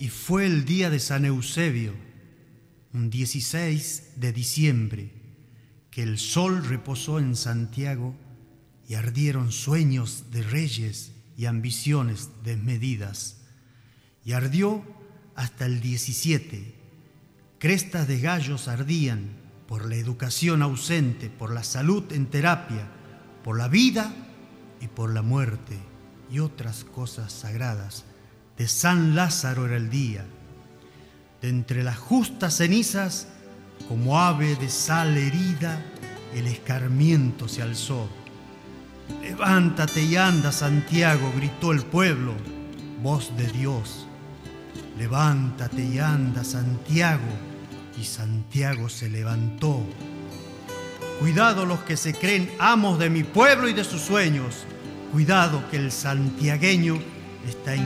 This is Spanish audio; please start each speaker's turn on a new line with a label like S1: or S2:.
S1: Y fue el día de San Eusebio, un 16 de diciembre, que el sol reposó en Santiago y ardieron sueños de reyes y ambiciones desmedidas. Y ardió hasta el 17. Crestas de gallos ardían por la educación ausente, por la salud en terapia, por la vida y por la muerte y otras cosas sagradas. De San Lázaro era el día. De entre las justas cenizas, como ave de sal herida, el escarmiento se alzó. Levántate y anda, Santiago, gritó el pueblo, voz de Dios. Levántate y anda, Santiago, y Santiago se levantó. Cuidado los que se creen amos de mi pueblo y de sus sueños. Cuidado que el santiagueño está